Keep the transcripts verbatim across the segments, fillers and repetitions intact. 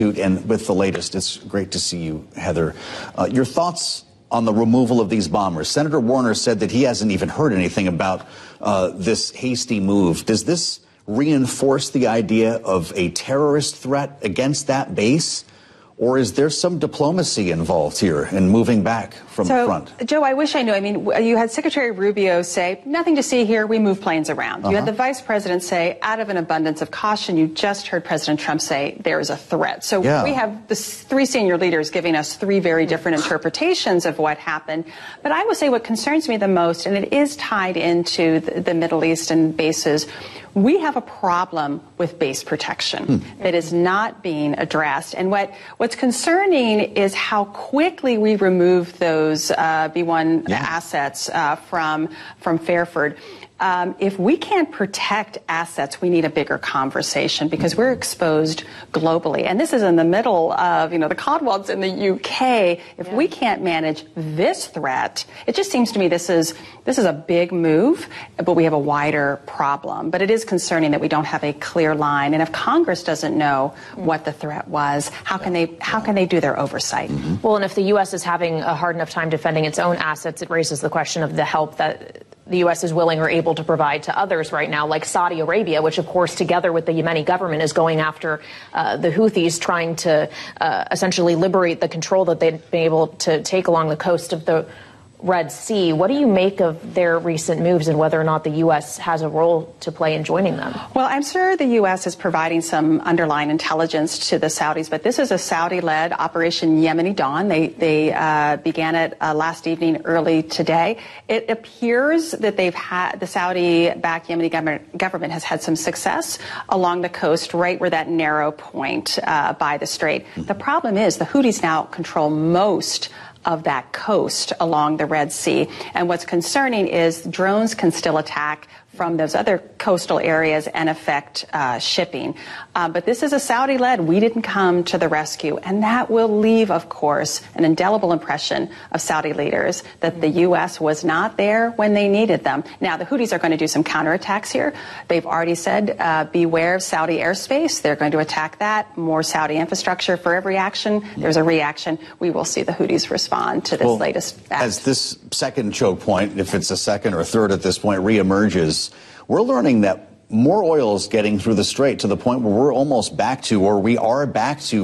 And with the latest, it's great to see you, Heather. Uh, your thoughts on the removal of these bombers? Senator Warner said that he hasn't even heard anything about uh, this hasty move. Does this reinforce the idea of a terrorist threat against that base? Or is there some diplomacy involved here in moving back from so, the front? Joe, I wish I knew. I mean, you had Secretary Rubio say, nothing to see here, we move planes around. Uh-huh. You had the Vice President say, out of an abundance of caution. You just heard President Trump say there is a threat. So yeah. we have the three senior leaders giving us three very different interpretations of what happened. But I would say what concerns me the most, and it is tied into the, the Middle East and bases, we have a problem with base protection hmm. that is not being addressed. And what, what's concerning is how quickly we remove those uh, B one yeah. assets uh, from, from Fairford. Um, if we can't protect assets, we need a bigger conversation because we're exposed globally. And this is in the middle of, you know, the Caldwell's in the U K. If yeah. we can't manage this threat, it just seems to me this is this is a big move, but we have a wider problem. But it is concerning that we don't have a clear line. And if Congress doesn't know what the threat was, how can they how can they do their oversight? Mm-hmm. Well, and if the U S is having a hard enough time defending its own assets, it raises the question of the help that the U S is willing or able to provide to others right now, like Saudi Arabia, which, of course, together with the Yemeni government is going after uh, the Houthis, trying to uh, essentially liberate the control that they've been able to take along the coast of the Red Sea. What do you make of their recent moves and whether or not the U S has a role to play in joining them? Well, I'm sure the U S is providing some underlying intelligence to the Saudis, but this is a Saudi-led Operation Yemeni Dawn. They, they uh, began it uh, last evening, early today. It appears that they've had, the Saudi-backed Yemeni government, government has had some success along the coast, right where that narrow point uh, by the strait. Mm-hmm. The problem is the Houthis now control most of that coast along the Red Sea. And what's concerning is drones can still attack from those other coastal areas and affect uh, shipping. Uh, but this is a Saudi-led. We didn't come to the rescue. And that will leave, of course, an indelible impression of Saudi leaders that the U S was not there when they needed them. Now, the Houthis are going to do some counterattacks here. They've already said, uh, beware of Saudi airspace. They're going to attack that. More Saudi infrastructure. For every action, there's a reaction. We will see the Houthis respond to this well, latest act. As this second choke point, if it's a second or third at this point, reemerges, we're learning that more oil is getting through the strait to the point where we're almost back to, or we are back to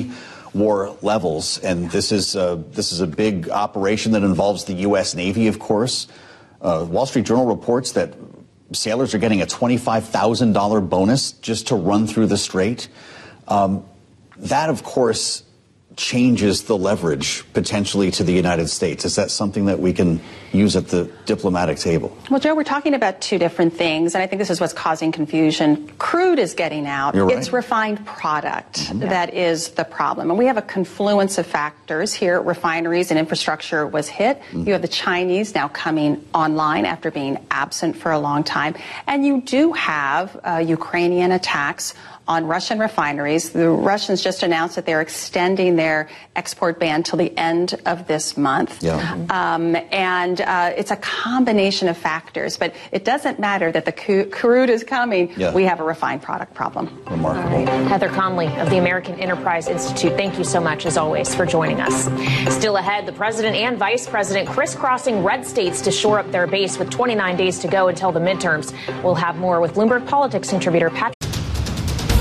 pre-war levels. And this is uh, this is a big operation that involves the U S Navy, of course. Uh, Wall Street Journal reports that sailors are getting a twenty-five thousand dollars bonus just to run through the strait. Um, that, of course, changes the leverage potentially to the United States. Is that something that we can use at the diplomatic table? Well, Joe, we're talking about two different things, and I think this is what's causing confusion. Crude is getting out. You're right. It's refined product Mm-hmm. that is the problem. And we have a confluence of factors here. Refineries and infrastructure was hit. Mm-hmm. You have the Chinese now coming online after being absent for a long time. And you do have uh, Ukrainian attacks on Russian refineries. The Russians just announced that they're extending their export ban till the end of this month. Yeah. Um, and uh, it's a combination of factors. But it doesn't matter that the crude is coming. Yeah. We have a refined product problem. Remarkable. All right. Heather Conley of the American Enterprise Institute, thank you so much, as always, for joining us. Still ahead, the president and vice president crisscrossing red states to shore up their base with twenty-nine days to go until the midterms. We'll have more with Bloomberg Politics contributor Patrick